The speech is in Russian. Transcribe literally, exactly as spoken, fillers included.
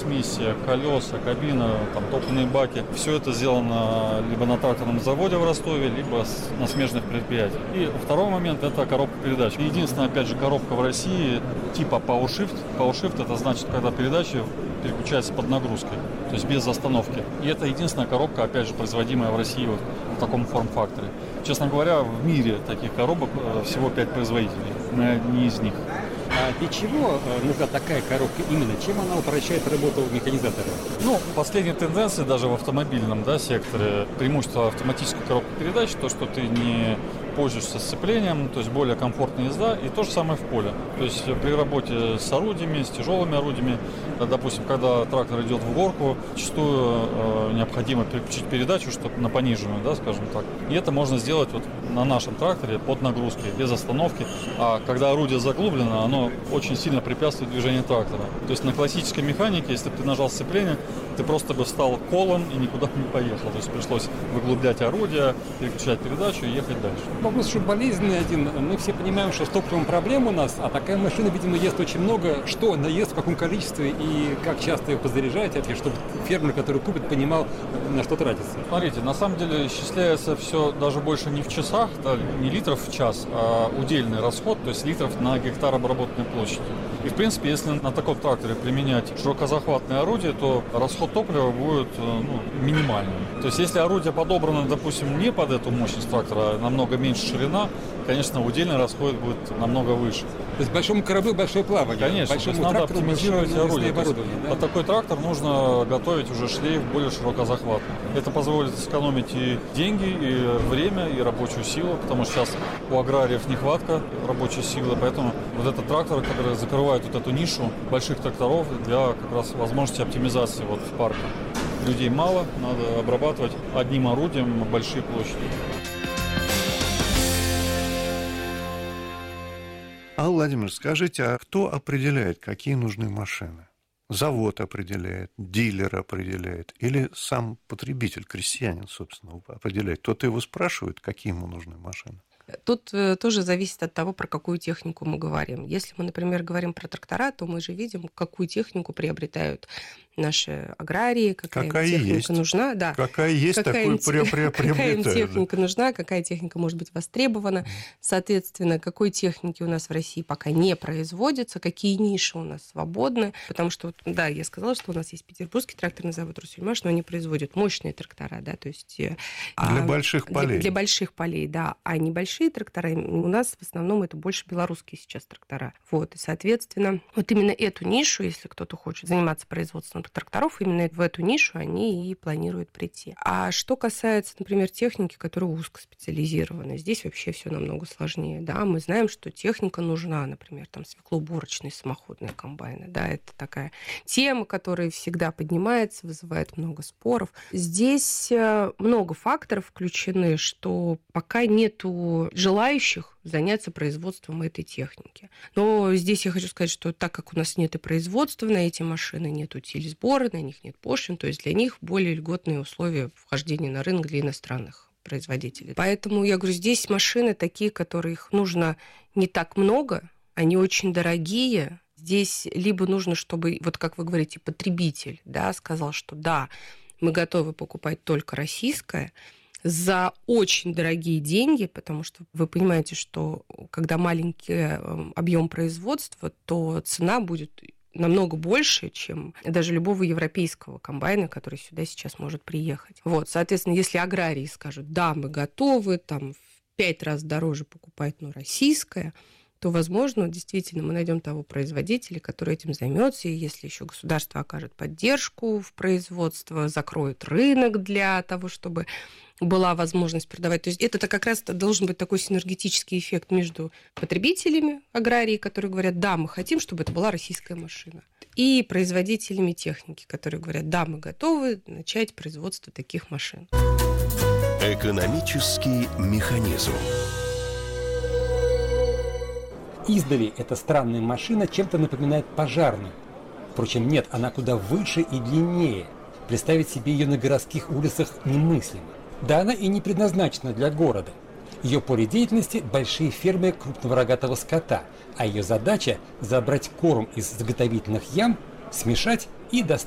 трансмиссия, колеса, кабина, там, топливные баки. Все это сделано либо на тракторном заводе в Ростове, либо на смежных предприятиях. И второй момент – это коробка передач. Единственная, опять же, коробка в России типа PowerShift. PowerShift – это значит, когда передачи переключаются под нагрузкой, то есть без остановки. И это единственная коробка, опять же, производимая в России вот в таком форм-факторе. Честно говоря, в мире таких коробок всего пять производителей. Мы одни из них. А для чего нужна такая коробка именно? Чем она упрощает работу механизатора? Ну, последние тенденции даже в автомобильном, да, секторе, преимущество автоматической коробки передач, то, что ты не пользуешься сцеплением, то есть более комфортная езда, и то же самое в поле. То есть при работе с орудиями, с тяжелыми орудиями, допустим, когда трактор идет в горку, зачастую э, необходимо переключить передачу, чтобы на пониженную, да, скажем так. И это можно сделать вот на нашем тракторе под нагрузкой, без остановки. А когда орудие заглублено, оно очень сильно препятствует движению трактора. То есть на классической механике, если бы ты нажал сцепление, ты просто бы встал колом и никуда бы не поехал. То есть пришлось выглублять орудие, переключать передачу и ехать дальше. Вопрос еще болезненный один. Мы все понимаем, что с топливом проблема у нас, а такая машина, видимо, ест очень много. Что она ест, в каком количестве и как часто ее позаряжать, чтобы фермер, который купит, понимал, на что тратится. Смотрите, на самом деле исчисляется все даже больше не в часах, да, не литров в час, а удельный расход, то есть литров на гектар обработанной площади. И, в принципе, если на таком тракторе применять широкозахватное орудие, то расход топлива будет ну, минимальным. То есть, если орудие подобрано, допустим, не под эту мощность трактора, а намного меньше ширина, конечно, удельный расход будет намного выше. То есть большому кораблю большое плавание. Конечно, то есть надо оптимизировать орудие. Да? Под такой трактор нужно готовить уже шлейф более широкозахватный. Это позволит сэкономить и деньги, и время, и рабочую силу, потому что сейчас у аграриев нехватка рабочей силы, поэтому вот этот трактор, который закрывает вот эту нишу больших тракторов для как раз возможности оптимизации вот парка. Людей мало, надо обрабатывать одним орудием большие площади. Алла Владимировна, скажите, а кто определяет, какие нужны машины? Завод определяет, дилер определяет или сам потребитель, крестьянин, собственно, определяет? Кто-то его спрашивает, какие ему нужны машины? Тут э, тоже зависит от того, про какую технику мы говорим. Если мы, например, говорим про трактора, то мы же видим, какую технику приобретают наши аграрии, какая, какая техника есть. нужна. Да. Какая есть, какая такую приобретают. Какая им техника да. нужна, какая техника может быть востребована. Соответственно, какой техники у нас в России пока не производится, какие ниши у нас свободны. Потому что, да, я сказала, что у нас есть Петербургский тракторный завод «Россельмаш», но они производят мощные трактора, да, то есть... Для а, больших полей. Для, для больших полей, да. А небольшие трактора, у нас в основном это больше белорусские сейчас трактора. Вот, и, соответственно, вот именно эту нишу, если кто-то хочет заниматься производством тракторов, именно в эту нишу они и планируют прийти. А что касается, например, техники, которая узкоспециализирована, здесь вообще все намного сложнее. Да, мы знаем, что техника нужна, например, там свеклоуборочные самоходные комбайны. Да, это такая тема, которая всегда поднимается, вызывает много споров. Здесь много факторов включены, что пока нету желающих заняться производством этой техники. Но здесь я хочу сказать, что так как у нас нет и производства на эти машины, нет утилизбора, на них нет пошлин, то есть для них более льготные условия вхождения на рынок для иностранных производителей. Поэтому я говорю, здесь машины такие, которых нужно не так много, они очень дорогие. Здесь либо нужно, чтобы, вот как вы говорите, потребитель, да, сказал, что да, мы готовы покупать только российское, за очень дорогие деньги, потому что вы понимаете, что когда маленький объем производства, то цена будет намного больше, чем даже любого европейского комбайна, который сюда сейчас может приехать. Вот, соответственно, если аграрии скажут, да, мы готовы, там в пять раз дороже покупать, но российское, то, возможно, действительно мы найдем того производителя, который этим займется, и если еще государство окажет поддержку в производство, закроет рынок для того, чтобы была возможность продавать. То есть это как раз должен быть такой синергетический эффект между потребителями аграрии, которые говорят, да, мы хотим, чтобы это была российская машина, и производителями техники, которые говорят, да, мы готовы начать производство таких машин. Экономический механизм. Издали эта странная машина чем-то напоминает пожарную. Впрочем, нет, она куда выше и длиннее. Представить себе ее на городских улицах немыслимо. Да она и не предназначена для города. Ее поле деятельности – большие фермы крупного рогатого скота, а ее задача – забрать корм из заготовительных ям, смешать и доставить